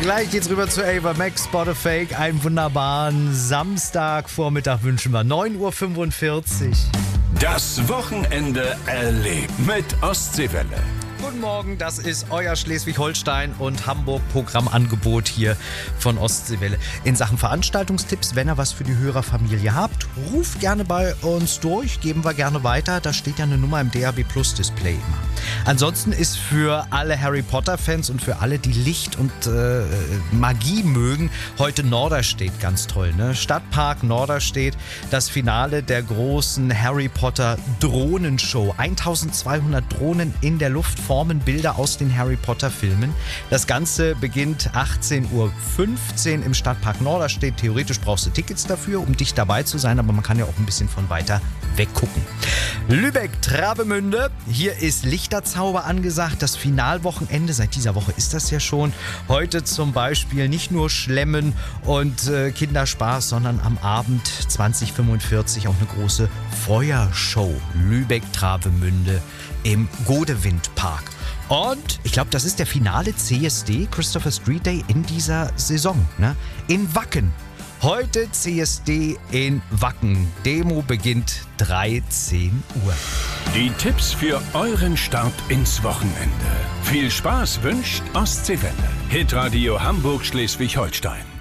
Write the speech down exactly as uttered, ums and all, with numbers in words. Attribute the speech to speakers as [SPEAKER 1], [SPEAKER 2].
[SPEAKER 1] Gleich geht's rüber zu Ava Max, Spot a Fake. Einen wunderbaren Samstagvormittag wünschen wir. neun Uhr fünfundvierzig.
[SPEAKER 2] Das Wochenende erlebt mit Ostseewelle.
[SPEAKER 1] Guten Morgen, das ist euer Schleswig-Holstein und Hamburg-Programmangebot hier von Ostseewelle. In Sachen Veranstaltungstipps, wenn ihr was für die Hörerfamilie habt, ruft gerne bei uns durch, geben wir gerne weiter. Da steht ja eine Nummer im D A B Plus Display immer. Ansonsten ist für alle Harry Potter-Fans und für alle, die Licht und äh, Magie mögen, heute Norderstedt ganz toll. Ne? Stadtpark Norderstedt, das Finale der großen Harry Potter Drohnenshow. eintausendzweihundert Drohnen in der Luft formen Bilder aus den Harry Potter Filmen. Das Ganze beginnt achtzehn Uhr fünfzehn im Stadtpark Norderstedt. Theoretisch brauchst du Tickets dafür, um dicht dabei zu sein, aber man kann ja auch ein bisschen von weiter weg gucken. Lübeck, Travemünde, hier ist Lichterzauber angesagt. Das Finalwochenende, seit dieser Woche ist das ja schon. Heute zum Beispiel nicht nur Schlemmen und äh, Kinderspaß, sondern am Abend zwanzig fünfundvierzig auch eine große Feuershow. Lübeck, Travemünde im Godewindpark. Und ich glaube, das ist der finale C S D, Christopher Street Day, in dieser Saison. Ne? In Wacken. Heute C S D in Wacken. Demo beginnt dreizehn Uhr.
[SPEAKER 2] Die Tipps für euren Start ins Wochenende. Viel Spaß wünscht Ostseewelle. Hitradio Hamburg Schleswig-Holstein.